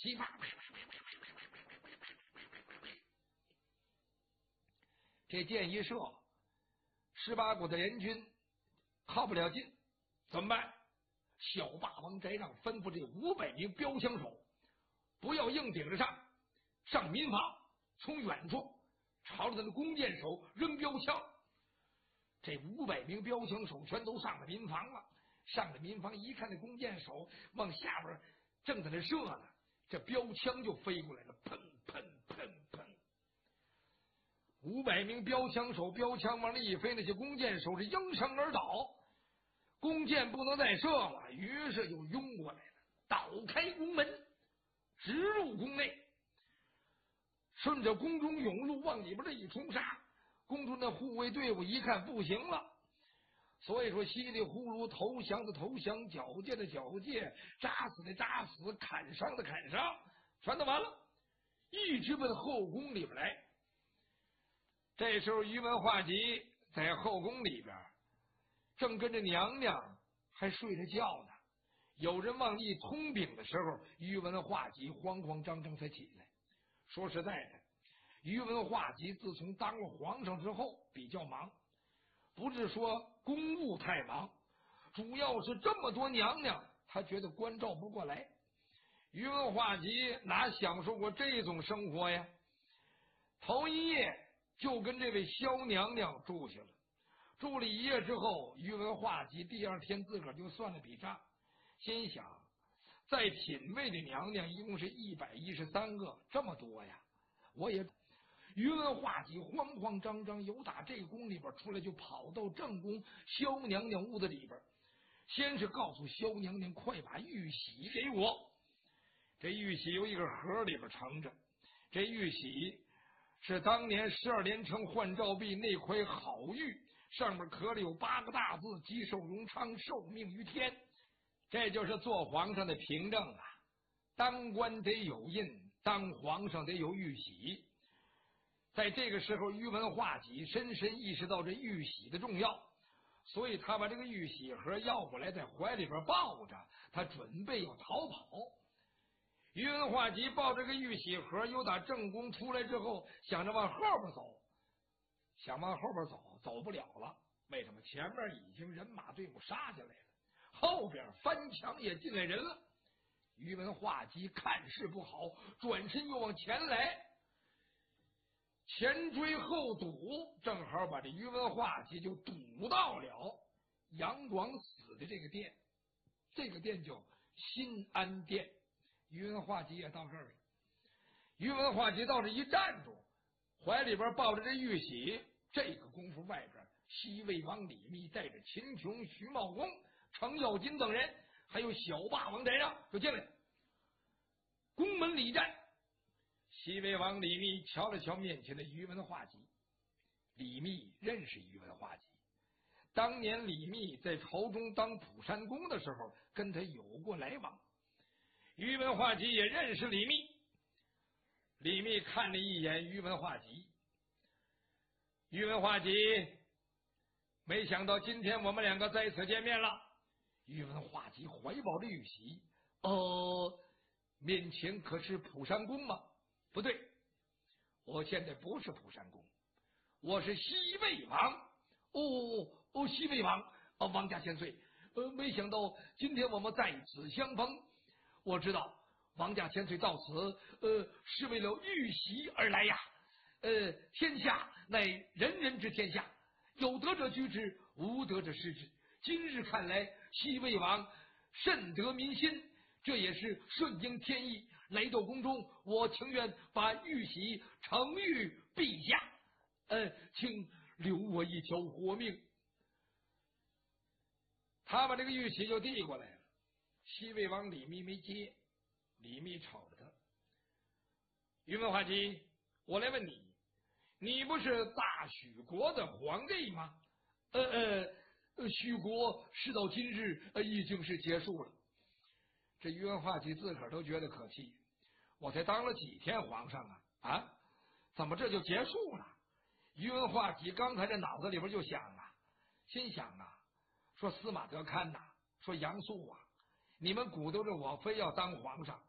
噼啪，这箭一射，18股的联军靠不了近，怎么办？小霸王翟让吩咐这500名标枪手不要硬顶着上民房，从远处朝着他的弓箭手扔标枪。这500名标枪手全都上了民房了。上了民房一看，那弓箭手往下边正在那射呢，这标枪就飞过来了，砰砰砰砰！500名标枪手标枪往那一飞，那些弓箭手是应声而倒，弓箭不能再射了，于是就拥过来了，倒开宫门，直入宫内，顺着宫中甬路往里边这一冲杀。宫中的护卫队伍一看不行了，所以说稀里呼噜，投降的投降，缴械的缴械，扎死的扎死，砍伤的砍伤，全都完了，一直奔后宫里边来。这时候宇文化及在后宫里边正跟着娘娘还睡着觉呢，有人往里通禀的时候，宇文化及慌慌张张才起来。说实在的，宇文化及自从当了皇上之后比较忙，不是说公务太忙，主要是这么多娘娘他觉得关照不过来。宇文化及哪享受过这种生活呀？头一夜就跟这位萧娘娘住下了，住了1夜之后，宇文化及第2天自个儿就算了笔账，心想在品位的娘娘一共是113个，这么多呀，我也。宇文化及慌慌张张由打这宫里边出来，就跑到正宫萧娘娘屋子里边，先是告诉萧娘娘快把玉玺给我。这玉玺有一个盒里边盛着，这玉玺是当年12连城换照壁那块好玉，上面刻了有8个大字：吉寿荣昌，受命于天。这就是做皇上的凭证啊，当官得有印，当皇上得有玉玺。在这个时候，宇文化及深深意识到这玉玺的重要，所以他把这个玉玺盒要过来，在怀里边抱着，他准备要逃跑。宇文化及抱着个玉玺盒，又打正宫出来之后，想着往后边走，想往后边走，走不了了。为什么？前面已经人马队伍杀下来了，后边翻墙也进来人了。宇文化及看势不好，转身又往前来，前追后堵，正好把这宇文化及就堵到了杨广死的这个殿。这个殿叫新安殿。宇文化及也到这儿了。宇文化及到这一站住，怀里边抱着这玉玺，这个功夫外边西魏王李密带着秦琼、徐茂公、程咬金等人，还有小霸王翟让就进来，宫门里站。西魏王李密瞧了瞧面前的宇文化及，李密认识宇文化及，当年李密在朝中当蒲山公的时候跟他有过来往，宇文化及也认识李密。李密看了一眼宇文化及，宇文化及，没想到今天我们2个在此见面了。宇文化及怀抱着玉玺，面前可是蒲山公吗？不对，我现在不是蒲山公，我是西魏王。西魏王，王家千岁，没想到今天我们在此相逢。我知道王家千岁到此是为了玉玺而来呀。天下乃人人之天下，有德者居之，无德者失之。今日看来，西魏王甚得民心，这也是顺应天意。来到宫中，我情愿把玉玺呈于陛下，请留我一条活命。他把这个玉玺就递过来了，西魏王李密没接。李密瞅着他，宇文化及，我来问你，你不是大许国的皇帝吗？许国事到今日已经是结束了。这宇文化及自个儿都觉得可气，我才当了几天皇上啊，怎么这就结束了？宇文化及刚才这脑子里边就想心想说司马德堪说杨素你们鼓捣着我非要当皇上，